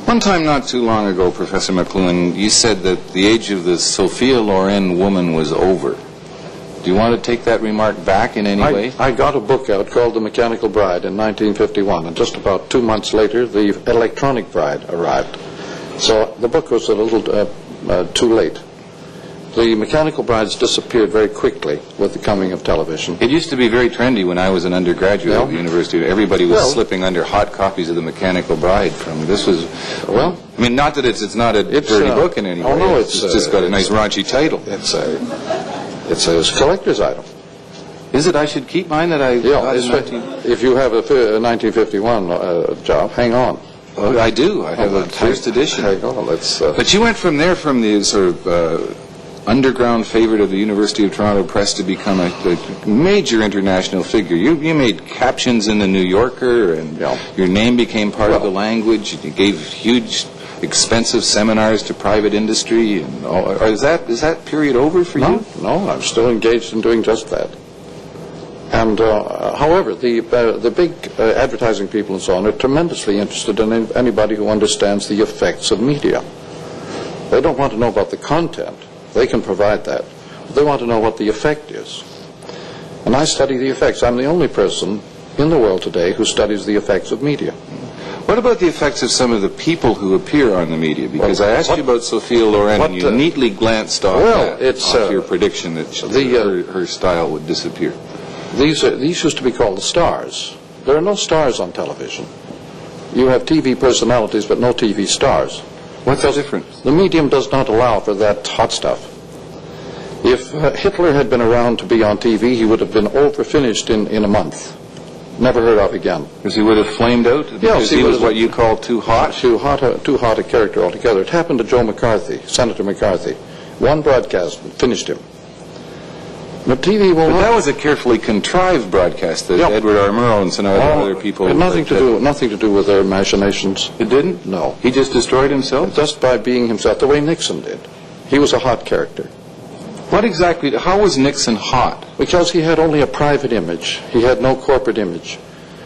One time not too long ago, Professor McLuhan, you said that the age of the Sophia Loren woman was over. Do you want to take that remark back in any way? I got a book out called The Mechanical Bride in 1951, and just about 2 months later, The Electronic Bride arrived. So the book was a little too late. The Mechanical Brides disappeared very quickly with the coming of television. It used to be very trendy when I was an undergraduate at the university. Everybody was slipping under hot copies of The Mechanical Bride from this was, well, I mean, not that it's not a dirty book in any way. Oh, no, it's just got a nice raunchy title. It's a collector's item. Is it? I should keep mine that I got in if you have a 1951 job, hang on. Well, I do. I have a first edition. Hang on, But you went from there, from the sort of underground favorite of the University of Toronto Press, to become a major international figure. You made captions in the New Yorker, and your name became part of the language. You gave huge, expensive seminars to private industry. And is that period over for you? No, I'm still engaged in doing just that. And however, the big advertising people and so on are tremendously interested in anybody who understands the effects of media. They don't want to know about the content. They can provide that. But they want to know what the effect is. And I study the effects. I'm the only person in the world today who studies the effects of media. What about the effects of some of the people who appear on the media? Because I asked you about Sophia Loren, and you neatly glanced off your prediction that her style would disappear. These used to be called the stars. There are no stars on television. You have TV personalities, but no TV stars. What's the difference? The medium does not allow for that hot stuff. If Hitler had been around to be on TV, he would have been over-finished in a month. Never heard of again. Because he would have flamed out? Because he was what you call too hot? Too hot a character altogether. It happened to Joe McCarthy, Senator McCarthy. One broadcast finished him. But TV will But that was a carefully contrived broadcast that Edward R. Murrow and some other people... It had nothing to do with their imaginations. It didn't? No. He just destroyed himself? Just by being himself, the way Nixon did. He was a hot character. How was Nixon hot? Because he had only a private image. He had no corporate image.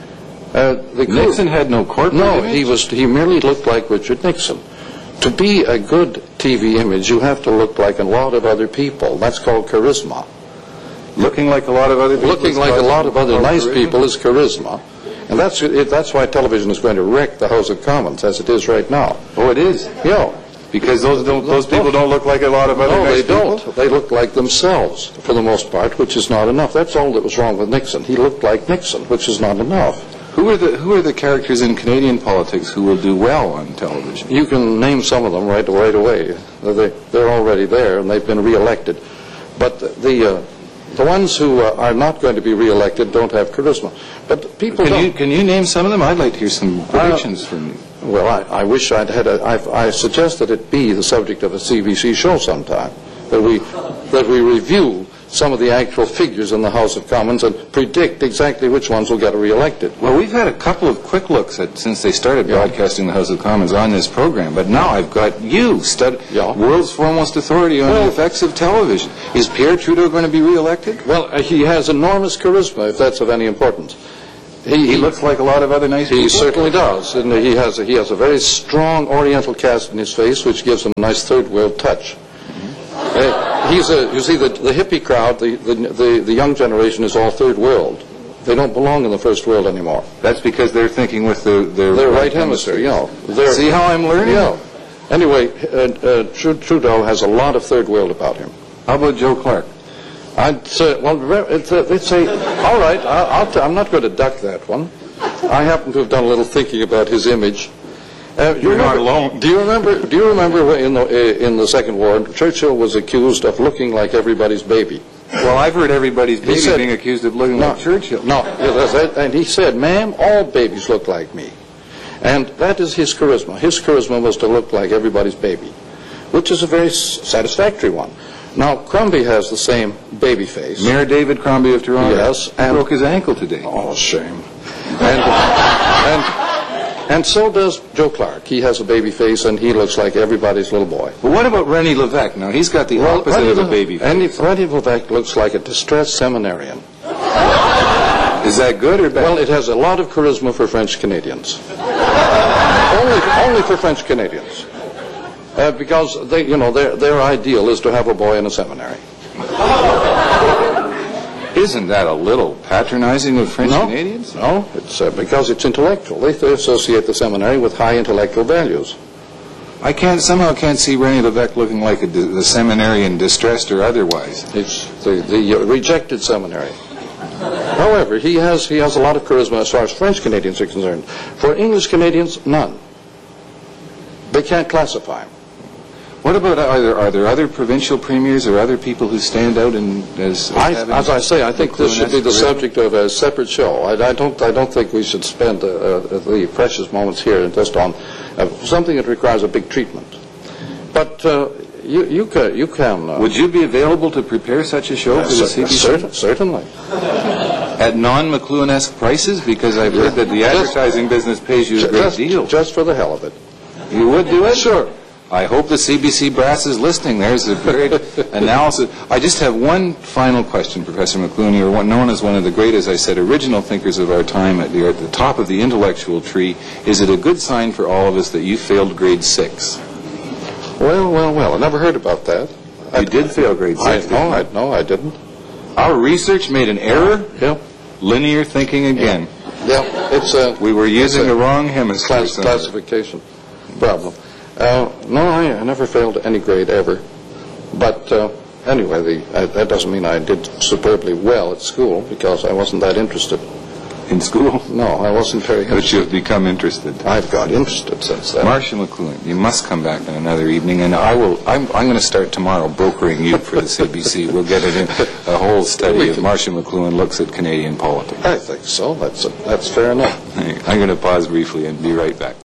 Nixon had no corporate image? No, he merely looked like Richard Nixon. To be a good TV image, you have to look like a lot of other people. That's called charisma. Looking like a lot of other people? Looking like a lot of other nice people is charisma. And that's why television is going to wreck the House of Commons, as it is right now. Oh, it is? Yeah. Because those people don't look like a lot of other nice people? No, they don't. They look like themselves, for the most part, which is not enough. That's all that was wrong with Nixon. He looked like Nixon, which is not enough. Who are the characters in Canadian politics who will do well on television? You can name some of them right away. They're already there, and they've been re-elected. But the ones who are not going to be re-elected don't have charisma. But people Can you name some of them? I'd like to hear some predictions from you. Well, I wish I'd had I suggest that it be the subject of a CBC show sometime, that we review some of the actual figures in the House of Commons and predict exactly which ones will get re-elected. Well, we've had a couple of quick looks at, since they started broadcasting the House of Commons on this program, but now I've got you, world's foremost authority on the effects of television. Is Pierre Trudeau going to be re-elected? Well, he has enormous charisma, if that's of any importance. He looks like a lot of other nice people? He certainly does. And he has a very strong oriental cast in his face, which gives him a nice third world touch. You see, the hippie crowd, the young generation is all third world. They don't belong in the first world anymore. That's because they're thinking with their right hemisphere, See how I'm learning? Yeah. Anyway, Trudeau has a lot of third world about him. How about Joe Clark? I'd say, they'd say, all right, I'm not going to duck that one. I happen to have done a little thinking about his image. You're not alone. Do you remember in the Second War, Churchill was accused of looking like everybody's baby? Well, I've heard everybody's baby being accused of looking like Churchill. No, and he said, ma'am, all babies look like me. And that is his charisma. His charisma was to look like everybody's baby, which is a very satisfactory one. Now, Crombie has the same baby face. Mayor David Crombie of Toronto. Yes. And broke his ankle today. Oh, shame. And so does Joe Clark. He has a baby face, and he looks like everybody's little boy. But what about René Lévesque? Now, he's got the opposite of a baby face. René Lévesque looks like a distressed seminarian. Is that good or bad? Well, it has a lot of charisma for French Canadians. only for French Canadians. Because their ideal is to have a boy in a seminary. Isn't that a little patronizing of French Canadians? No, it's because it's intellectual. They associate the seminary with high intellectual values. I somehow can't see René Lévesque looking like the seminarian, distressed or otherwise. It's the rejected seminary. However, he has a lot of charisma as far as French Canadians are concerned. For English Canadians, none. They can't classify him. What about are there other provincial premiers or other people who stand out as I say, I think this should be the subject of a separate show. I don't think we should spend the precious moments here just on something that requires a big treatment. But you can. Would you be available to prepare such a show for the CBC? Certainly. At non-McLuhan-esque prices, because I've heard that the advertising business pays you a great deal. Just for the hell of it. You would do it? Sure. I hope the CBC brass is listening. There's a great analysis. I just have one final question, Professor McLuhan. You're known as one of the great, as I said, original thinkers of our time. You're at the top of the intellectual tree. Is it a good sign for all of us that you failed grade 6? Well. I never heard about that. You did fail grade 6. No, I didn't. Our research made an error? Yeah. Linear thinking again. Yeah, we were using the wrong hemisphere. Classification problem. No, I never failed any grade ever. But anyway, that doesn't mean I did superbly well at school because I wasn't that interested. In school? No, I wasn't very interested. But you've become interested. I've got interested since then. Marshall McLuhan, you must come back on another evening, and I'm going to start tomorrow brokering you for the CBC. We'll get it in a whole study of Marshall McLuhan looks at Canadian politics. I think so. That's fair enough. I'm going to pause briefly and be right back.